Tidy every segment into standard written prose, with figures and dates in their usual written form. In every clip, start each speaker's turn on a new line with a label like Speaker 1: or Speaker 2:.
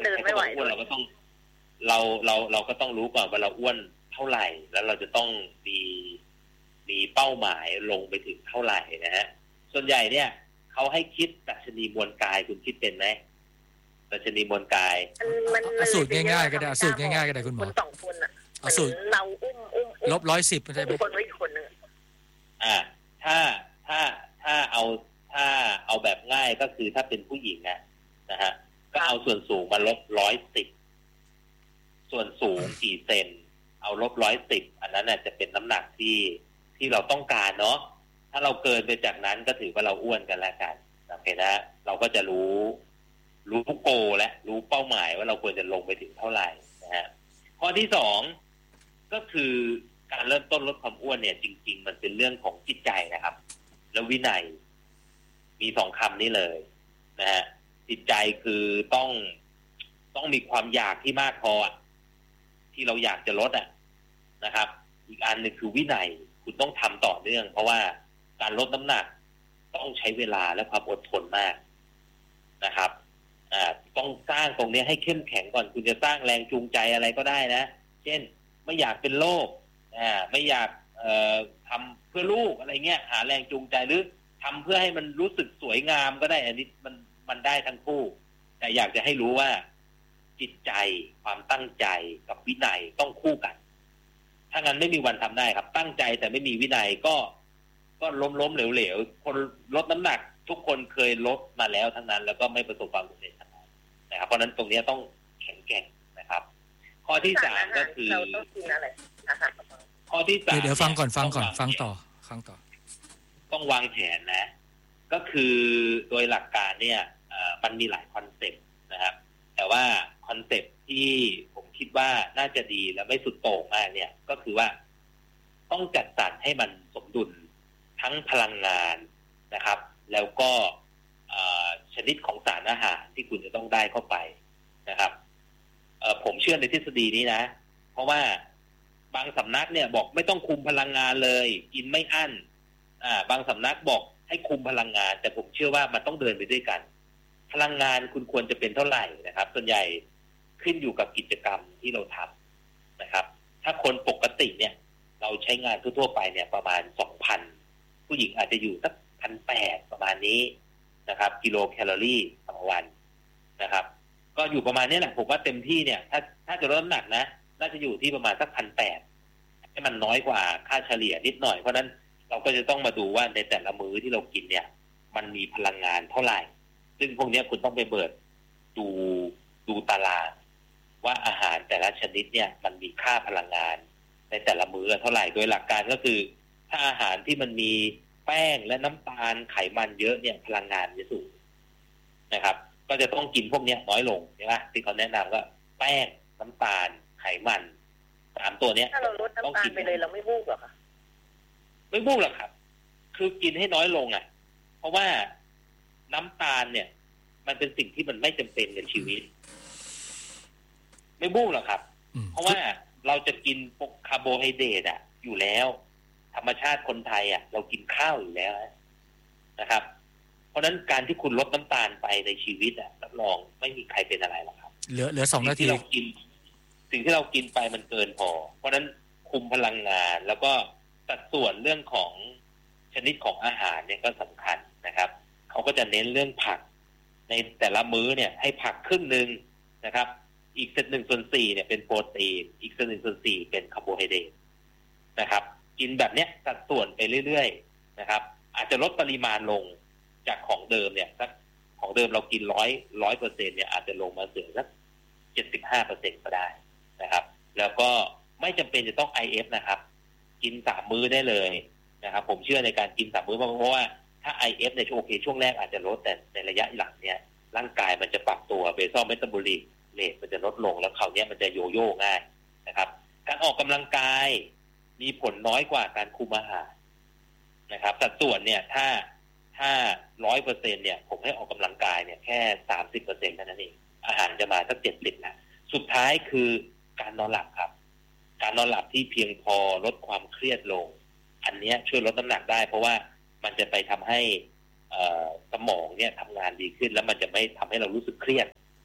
Speaker 1: เดินไม่ไหว
Speaker 2: อ้วนเราก็ต้องเราก็ต้องรู้ก่อนว่าเราอ้วนเท่าไหร่แล้วเราจะต้องมีเป้าหมายลงไปถึงเท่าไหร่นะฮะส่วนใหญ่เนี่ยเขาให้คิดดัชนีมวลกายคุณคิดเป็นไหมดัชนีมวลกาย
Speaker 3: มันสูตรง่ายๆก็ได้สูตรง่ายๆก็ได้คุณหมอ
Speaker 1: คน2คนอ่ะ
Speaker 3: เอาสูตร
Speaker 1: เราอุ้ม
Speaker 3: ลบ110ใช่ไหม
Speaker 1: คนไว้คนนึง
Speaker 2: ถ้าเอาแบบง่ายก็คือถ้าเป็นผู้หญิงนะฮะก็เอาส่วนสูงมาลบ110ส่วนสูงกี่เซนเอาลบ110อันนั้นจะเป็นน้ำหนักที่เราต้องการเนาะถ้าเราเกินไปจากนั้นก็ถือว่าเราอ้วนกันแล้วกันโอเคนะเราก็จะรู้โกและรู้เป้าหมายว่าเราควรจะลงไปถึงเท่าไหร่นะฮะข้อที่2ก็คือการเริ่มต้นลดความอ้วนเนี่ยจริงๆมันเป็นเรื่องของจิตใจนะครับแล้ววินัยมี2คำนี้เลยนะฮะจิตใจคือต้องมีความอยากที่มากพอที่เราอยากจะลดนะครับอีกอันนึงคือวินัยคุณต้องทำต่อเนื่องเพราะว่าการลดน้ำหนักต้องใช้เวลาและความอดทนมากนะครับต้องสร้างตรงนี้ให้เข้มแข็งก่อนคุณจะสร้างแรงจูงใจอะไรก็ได้นะเช่นไม่อยากเป็นโรคไม่อยากทำเพื่อลูกอะไรเงี้ยหาแรงจูงใจหรือทำเพื่อให้มันรู้สึกสวยงามก็ได้อันนี้มันได้ทั้งคู่แต่อยากจะให้รู้ว่าจิตใจความตั้งใจกับวินัยต้องคู่กันถ้างั้นไม่มีวันทำได้ครับตั้งใจแต่ไม่มีวินัยก็ล้มเหลวคนลดน้ำหนักทุกคนเคยลดมาแล้วทั้งนั้นแล้วก็ไม่ประสบความสำเร็จนะครับเพราะนั้นตรงนี้ต้องแข็งแกร่งนะครับข้อที่3ก็คือข้อที่3
Speaker 3: เดี๋ยวฟังก่อนฟังต่อ
Speaker 2: ต้องวางแผนนะก็คือโดยหลักการเนี่ยมันมีหลายคอนเซ็ปต์นะครับแต่ว่าคอนเซ็ปต์ที่ผมคิดว่าน่าจะดีและไม่สุดโต่งมากเนี่ยก็คือว่าต้องจัดสรรให้มันสมดุลทั้งพลังงานนะครับแล้วก็ชนิดของสารอาหารที่คุณจะต้องได้เข้าไปนะครับผมเชื่อในทฤษฎีนี้นะเพราะว่าบางสำนักเนี่ยบอกไม่ต้องคุมพลังงานเลยกินไม่อั้นบางสำนักบอกให้คุมพลังงานแต่ผมเชื่อว่ามันต้องเดินไปด้วยกันพลังงานคุณควรจะเป็นเท่าไหร่นะครับส่วนใหญ่ขึ้นอยู่กับกิจกรรมที่เราทำนะครับถ้าคนปกติเนี่ยเราใช้งานทั่วๆไปเนี่ยประมาณ 2,000 ผู้หญิงอาจจะอยู่สัก 1,800 ประมาณนี้นะครับกิโลแคลอรี่ต่อวันนะครับก็อยู่ประมาณนี้แหละผมว่าเต็มที่เนี่ยถ้าจะลดน้ำหนักนะน่าจะอยู่ที่ประมาณสัก 1,800 ให้มันน้อยกว่าค่าเฉลี่ยนิดหน่อยเพราะนั้นเราก็จะต้องมาดูว่าในแต่ละมื้อที่เรากินเนี่ยมันมีพลังงานเท่าไหร่ซึ่งพวกนี้คุณต้องไปเปิดดูตารางว่าอาหารแต่ละชนิดเนี่ยมันมีค่าพลังงานในแต่ละมื้อเท่าไหร่โดยหลักการก็คือถ้าอาหารที่มันมีแป้งและน้ำตาลไขมันเยอะเนี่ยพลังงานจะสูงนะครับก็จะต้องกินพวกนี้น้อยลงใช่ไหมที่เขาแนะนำก็แป้งน้ำตาลไขมัน3ตัวนี้
Speaker 1: ถ้าเราลดน้ำตาลไปเลยเราไม่บูบหรอคะ
Speaker 2: ไม่บูบหรอกครับคือกินให้น้อยลงเพราะว่าน้ำตาลเนี่ยมันเป็นสิ่งที่มันไม่จำเป็นในชีวิตไม่บูบหรอกครับเพราะว่าเราจะกินพวกคาร์โบไฮเดรตอยู่แล้วธรรมชาติคนไทยเรากินข้าวอยู่แล้วนะครับเพราะฉะนั้นการที่คุณลดน้ำตาลไปในชีวิตรับรองไม่มีใครเป็นอะไรหรอกครับ
Speaker 3: เหลือ2 นาที
Speaker 2: สิ่งที่เรากินไปมันเกินพอเพราะฉะนั้นคุมพลังงานแล้วก็สัดส่วนเรื่องของชนิดของอาหารเนี่ยก็สำคัญนะครับเขาก็จะเน้นเรื่องผักในแต่ละมื้อเนี่ยให้ผักครึ่งนึงนะครับอีก1/4เนี่ยเป็นโปรตีนอีก1/4เป็นคาร์โบไฮเดรตนะครับกินแบบเนี้ยสัดส่วนไปเรื่อยๆนะครับอาจจะลดปริมาณลงจากของเดิมเนี่ยสักของเดิมเรากิน100%เนี่ยอาจจะลงมาเหลือสัก 75% ก็ได้นะครับแล้วก็ไม่จำเป็นจะต้อง IF นะครับกิน3มื้อได้เลยนะครับผมเชื่อในการกิน3มื้อเพราะว่าถ้า IF ในโอเคช่วงแรกอาจจะลดแต่ในระยะหลังเนี่ยร่างกายมันจะปรับตัวเบซอลเมตาบอลิกเรทมันจะลดลงแล้วคราวนี้มันจะโยโย่ง่ายนะครับการออกกำลังกายมีผลน้อยกว่าการคุมอาหารนะครับสัดส่วนเนี่ยถ้า 100% เนี่ยผมให้ออกกำลังกายเนี่ยแค่ 30% เท่านั้นเองอาหารจะมาสัก 70% นะสุดท้ายคือการนอนหลับครับการนอนหลับที่เพียงพอลดความเครียดลงอันนี้ช่วยลดน้ำหนักได้เพราะว่ามันจะไปทำให้สมองเนี่ยทำงานดีขึ้นแล้วมันจะไม่ทำให้เรารู้สึกเครียด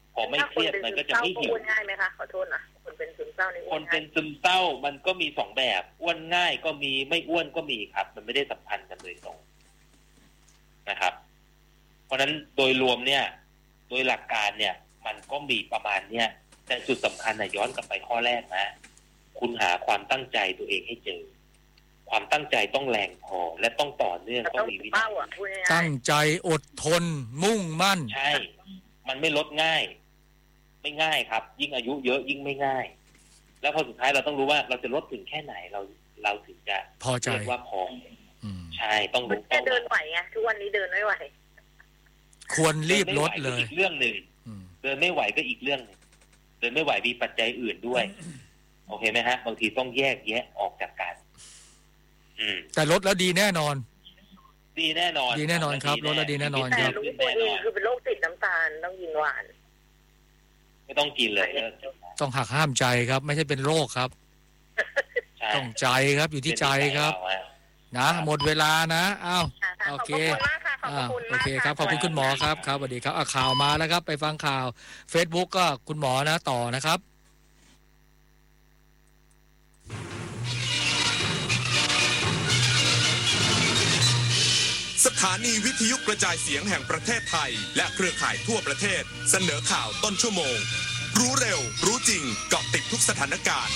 Speaker 2: พอไม่เครียดมันก็จะไม่หิว
Speaker 1: ง่ายไหมคะขอโทษนะคนเป็นซึมเศร้านี่
Speaker 2: คนเป็นซึมเศร้ามันก็มี2แบบอ้วนง่ายก็มีไม่อ้วนก็มีครับมันไม่ได้สัมพันธ์กันโดยตรงนะครับเพราะฉะนั้นโดยรวมเนี่ยโดยหลักการเนี่ยมันก็มีประมาณเนี้ยแต่จุดสำคัญนะย้อนกลับไปข้อแรกนะคุณหาความตั้งใจตัวเองให้เจอความตั้งใจต้องแรงพอและต้องต่อเนื่องต้องมีวินัย
Speaker 3: ตั้งใจอดทนมุ่งมั่น
Speaker 2: ใช่มันไม่ลดง่ายไม่ง่ายครับยิ่งอายุเยอะยิ่งไม่ง่ายแล้วพอสุดท้ายเราต้องรู้ว่าเราจะลดถึงแค่ไหนเราถึงจะ
Speaker 3: พอใจ
Speaker 2: เรียกว่าพอใช่ต้องรู้
Speaker 1: แค่เดินไหวไงทุกวันนี้เดินไม่ไหว
Speaker 3: ควรรีบลดเลย
Speaker 2: อีกเรื่องหนึ่งเดินไม่ไหวก็อีกเรื่องนึงเดินไม่ไหวมีปัจจัยอื่นด้วยโอเคไหมฮะบางทีต้องแยกแยะออกจากกัน
Speaker 3: แต่ลดแล้วดีแน่นอน
Speaker 2: ดีแน่นอน
Speaker 3: ดีแน่นอนครับลดแล้วดีแน่นอนครับ
Speaker 1: แต่รู้ตัวเองคือเป็นโรคติดน้ำตาลต้องกินหวาน
Speaker 2: ไม่ต้องกินเลย
Speaker 3: ต้องหักห้ามใจครับไม่ใช่เป็นโรคครับต้องใจครับอยู่ที่ใจครับนะหมดเวลานะอ้าวโอเคโอเคครับขอบคุณคุณหมอครับครับสวัสดีครับข่าวมาแล้วครับไปฟังข่าว Facebook ก็คุณหมอนะต่อนะครับ
Speaker 4: สถานีวิทยุกระจายเสียงแห่งประเทศไทยและเครือข่ายทั่วประเทศเสนอข่าวต้นชั่วโมงรู้เร็วรู้จริงเกาะติดทุกสถานการณ์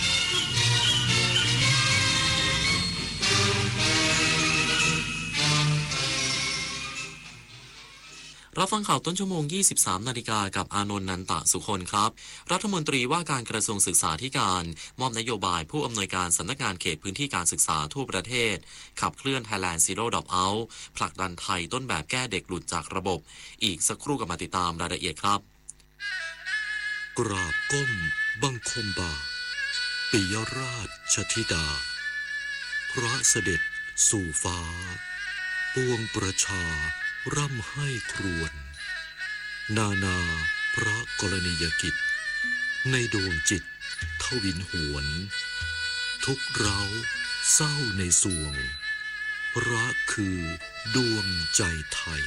Speaker 5: รับฟังข่าวต้นชั่วโมง 23 นาฬิกากับอานนท์ นันตะสุคนครับรัฐมนตรีว่าการกระทรวงศึกษาธิการมอบนโยบายผู้อำนวยการสำนักงานเขตพื้นที่การศึกษาทั่วประเทศขับเคลื่อน Thailand Zero Dropout ผลักดันไทยต้นแบบแก้เด็กหลุดจากระบบอีกสักครู่กับมาติดตามรายละเอียดครับ
Speaker 6: กราบก้มบังคมบาทปิยราชธิดาพระเสด็จสู่ฟ้าปวงประชาร่ำให้ครวญนานาพระกรณียกิจในดวงจิตทวินหวนทุกเราเศร้าในสวงพระคือดวงใจไทย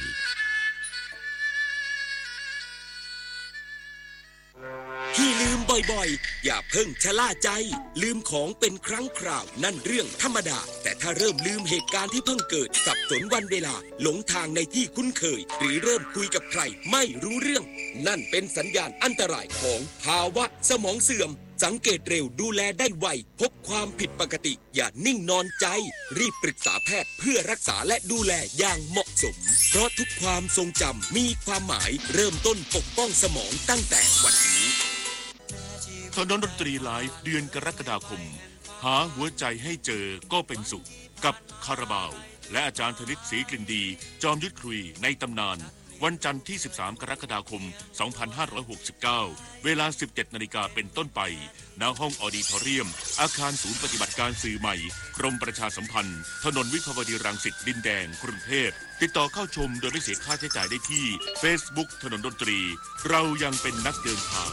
Speaker 7: ที่ลืมบ่อยๆอย่าเพิ่งชะล่าใจลืมของเป็นครั้งคราวนั่นเรื่องธรรมดาแต่ถ้าเริ่มลืมเหตุการณ์ที่เพิ่งเกิดสับสนวันเวลาหลงทางในที่คุ้นเคยหรือเริ่มคุยกับใครไม่รู้เรื่องนั่นเป็นสัญญาณอันตรายของภาวะสมองเสื่อมสังเกตเร็วดูแลได้ไวพบความผิดปกติอย่านิ่งนอนใจรีบปรึกษาแพทย์เพื่อรักษาและดูแลอย่างเหมาะสมเพราะทุกความทรงจำมีความหมายเริ่มต้นปกป้องสมองตั้งแต่วันนี้
Speaker 8: ถนนดนตรีไลฟ์เดือนกรกฎาคมหาหัวใจให้เจอก็เป็นสุขกับคาราบาวและอาจารย์ธนิตศรีกลิ่นดีจอมยุทธคุยในตำนานวันจันทร์ที่13กรกฎาคม2569เวลา 17 นาฬิกาเป็นต้นไปณห้องออดิทอเรียมอาคารศูนย์ปฏิบัติการสื่อใหม่กรมประชาสัมพันธ์ถนนวิภาวดีรังสิตดินแดงกรุงเทพติดต่อเข้าชมโดยไม่เสียค่าใช้จ่ายได้ที่ Facebook ถนนดนตรีเรายังเป็นนักเดินทาง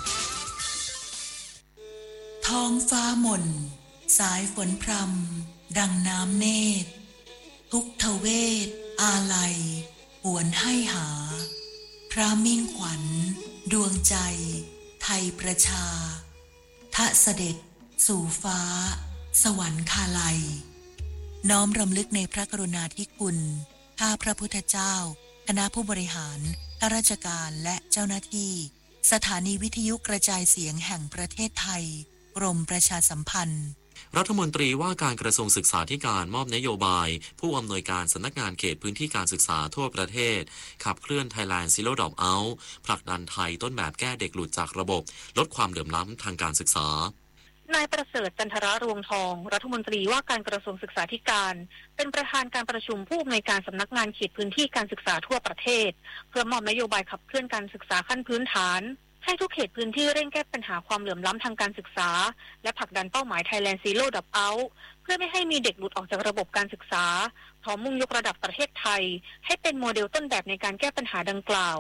Speaker 9: ท้องฟ้าหม่นสายฝนพรำดังน้ำเนตรทุกทเวทอาลัยหวนให้หาพระมิ่งขวัญดวงใจไทยประชาทะเสด็จสู่ฟ้าสวรรคาลัยน้อมรำลึกในพระกรุณาธิคุณข้าพระพุทธเจ้าคณะผู้บริหารข้าราชการและเจ้าหน้าที่สถานีวิทยุกระจายเสียงแห่งประเทศไทยกรมประชาสัมพันธ์
Speaker 5: รัฐมนตรีว่าการกระทรวงศึกษาธิการมอบนโยบายผู้อำนวยการสำนักงานเขตพื้นที่การศึกษาทั่วประเทศขับเคลื่อน Thailand Zero Dropout ผลักดันไทยต้นแบบแก้เด็กหลุดจากระบบลดความเหลื่อมล้ำทางการศึกษาน
Speaker 10: ายประเสริฐจันทรรวงทองรัฐมนตรีว่าการกระทรวงศึกษาธิการเป็นประธานการประชุมผู้อำนวยการสำนักงานเขตพื้นที่การศึกษาทั่วประเทศเพื่อมอบนโยบายขับเคลื่อนการศึกษาขั้นพื้นฐานให้ทุกเขตพื้นที่เร่งแก้ปัญหาความเหลื่อมล้ำทางการศึกษาและผลักดันเป้าหมาย Thailand Zero Dropout เพื่อไม่ให้มีเด็กหลุดออกจากระบบการศึกษาพร้อมมุ่งยกระดับประเทศไทยให้เป็นโมเดลต้นแบบในการแก้ปัญหาดังกล่าว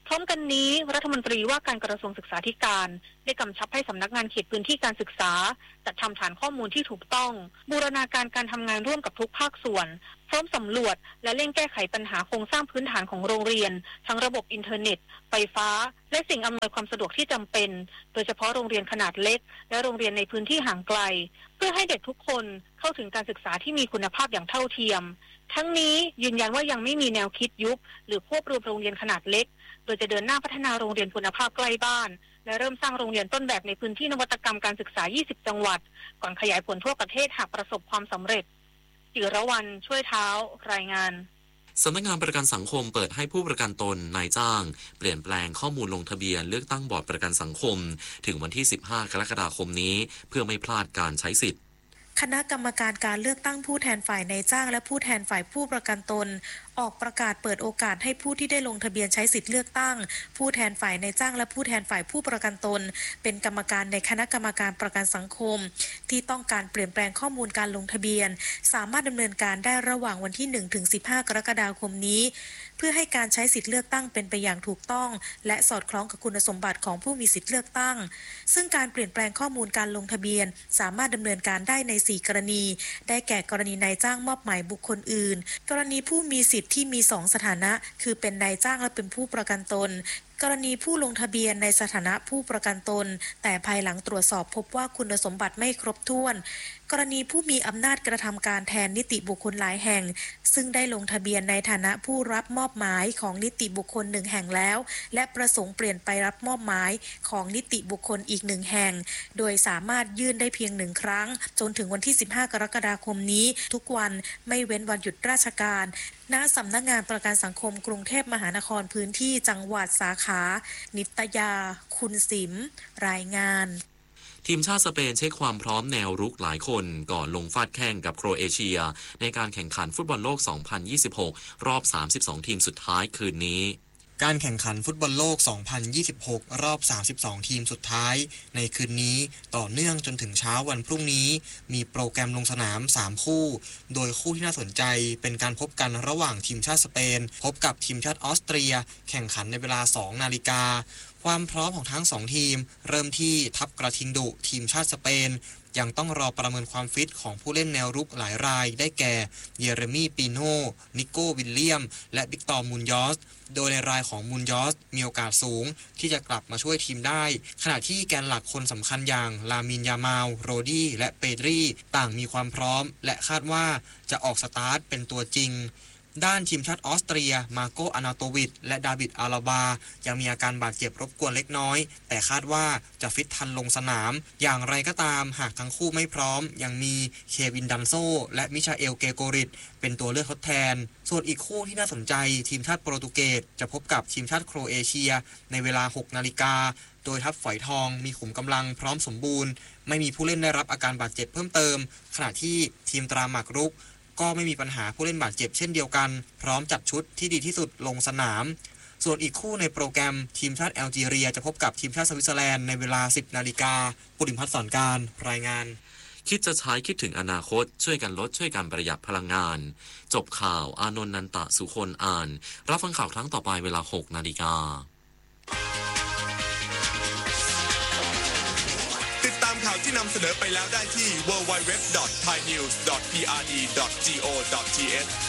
Speaker 10: พร้อมกันนี้รัฐมนตรีว่าการกระทรวงศึกษาธิการได้กำชับให้สำนักงานเขตพื้นที่การศึกษาจัดทำฐานข้อมูลที่ถูกต้องบูรณาการการทำงานร่วมกับทุกภาคส่วนพร้อมสำรวจและเร่งแก้ไขปัญหาโครงสร้างพื้นฐานของโรงเรียนทั้งระบบอินเทอร์เน็ตไฟฟ้าและสิ่งอำนวยความสะดวกที่จำเป็นโดยเฉพาะโรงเรียนขนาดเล็กและโรงเรียนในพื้นที่ห่างไกลเพื่อให้เด็กทุกคนเข้าถึงการศึกษาที่มีคุณภาพอย่างเท่าเทียมทั้งนี้ยืนยันว่ายังไม่มีแนวคิดยุบหรือควบรวมโรงเรียนขนาดเล็กโดยจะเดินหน้าพัฒนาโรงเรียนคุณภาพใกล้บ้านและเริ่มสร้างโรงเรียนต้นแบบในพื้นที่นวัตกรรมการศึกษา 20 จังหวัดก่อนขยายผลทั่วประเทศหากประสบความสำเร็จจิรวรรณช่วยเท้ารายงาน
Speaker 5: สำนักงานประกันสังคมเปิดให้ผู้ประกันตนนายจ้างเปลี่ยนแปลงข้อมูลลงทะเบียนเลือกตั้งบอร์ดประกันสังคมถึงวันที่ 15 กรกฎาคมนี้เพื่อไม่พลาดการใช้สิทธิ์
Speaker 11: คณะกรรมการการเลือกตั้งผู้แทนฝ่ายนายจ้างและผู้แทนฝ่ายผู้ประกันตนออกประกาศเปิดโอกาสให้ผู้ที่ได้ลงทะเบียนใช้สิทธิ์เลือกตั้งผู้แทนฝ่ายนายจ้างและผู้แทนฝ่ายผู้ประกันตนเป็นกรรมการในคณะกรรมการประกันสังคมที่ต้องการเปลี่ยนแปลงข้อมูลการลงทะเบียนสามารถดำเนินการได้ระหว่างวันที่ 1-15 กรกฎาคมนี้เพื่อให้การใช้สิทธิ์เลือกตั้งเป็นไปอย่างถูกต้องและสอดคล้องกับคุณสมบัติของผู้มีสิทธิ์เลือกตั้งซึ่งการเปลี่ยนแปลงข้อมูลการลงทะเบียนสามารถดำเนินการได้ใน 4 กรณีได้แก่กรณีนายจ้างมอบหมายบุคคลอื่นกรณีผู้มีสิทธิ์ที่มี2 สถานะคือเป็นนายจ้างและเป็นผู้ประกันตนกรณีผู้ลงทะเบียนในสถานะผู้ประกันตนแต่ภายหลังตรวจสอบพบว่าคุณสมบัติไม่ครบถ้วนกรณีผู้มีอำนาจกระทำการแทนนิติบุคคลหลายแห่งซึ่งได้ลงทะเบียนในฐานะผู้รับมอบหมายของนิติบุคคล1 แห่งแล้วและประสงค์เปลี่ยนไปรับมอบหมายของนิติบุคคลอีก1 แห่งโดยสามารถยื่นได้เพียง1 ครั้งจนถึงวันที่ 15 กรกฎาคมนี้ทุกวันไม่เว้นวันหยุดราชการณสำนักงานประกันสังคมกรุงเทพมหานครพื้นที่จังหวัดสาขานิตยาคุณสิมรายงาน
Speaker 5: ทีมชาติสเปนเช็คความพร้อมแนวรุกหลายคนก่อนลงฟาดแข่งกับโครเอเชียในการแข่งขันฟุตบอลโลก 2026 รอบ 32 ทีมสุดท้ายคืนนี้
Speaker 12: การแข่งขันฟุตบอลโลก 2026 รอบ 32 ทีมสุดท้ายในคืนนี้ต่อเนื่องจนถึงเช้าวันพรุ่งนี้มีโปรแกรมลงสนาม 3 คู่โดยคู่ที่น่าสนใจเป็นการพบกันระหว่างทีมชาติสเปนพบกับทีมชาติออสเตรียแข่งขันในเวลา 2 นาฬิกาความพร้อมของทั้ง2ทีมเริ่มที่ทัพกระทิงดุทีมชาติสเปนยังต้องรอประเมินความฟิตของผู้เล่นแนวรุกหลายรายได้แก่เยเรมีปีโน่นิโก้วิลเลียมและวิกตอร์มูนยอสโดยในรายของมูนยอสมีโอกาสสูงที่จะกลับมาช่วยทีมได้ขณะที่แกนหลักคนสำคัญอย่างลามินยามาลโรดี้และเปดรีต่างมีความพร้อมและคาดว่าจะออกสตาร์ทเป็นตัวจริงด้านทีมชาติออสเตรียมาโกอานาโตวิชและดาวิดอาราบายังมีอาการบาดเจ็บรบกวนเล็กน้อยแต่คาดว่าจะฟิตทันลงสนามอย่างไรก็ตามหากทั้งคู่ไม่พร้อมยังมีเควินดันโซและมิชาเอลเกโกริตเป็นตัวเลือกทดแทนส่วนอีกคู่ที่น่าสนใจทีมชาติโปรตุเกสจะพบกับทีมชาติโครเอเชียในเวลา 6 นาฬิกาโดยทัพฝอยทองมีขุมกำลังพร้อมสมบูรณ์ไม่มีผู้เล่นได้รับอาการบาดเจ็บเพิ่มเติมขณะที่ทีมตราหมากรุกก็ไม่มีปัญหาผู้เล่นบาดเจ็บเช่นเดียวกันพร้อมจัดชุดที่ดีที่สุดลงสนามส่วนอีกคู่ในโปรแกรมทีมชาติแอลจีเรียจะพบกับทีมชาติสวิตเซอร์แลนด์ในเวลา 10 นาฬิกาปุริมพัฒน์สอนการรายงาน
Speaker 5: คิดจะใช้คิดถึงอนาคตช่วยกันลดช่วยกันประหยัดพลังงานจบข่าวอานนท์นันตะสุคนอ่านรับฟังข่าวครั้งต่อไปเวลา 6 นาฬิกา
Speaker 4: ข่าวที่นำเสนอไปแล้วได้ที่ www.thainews.prd.go.th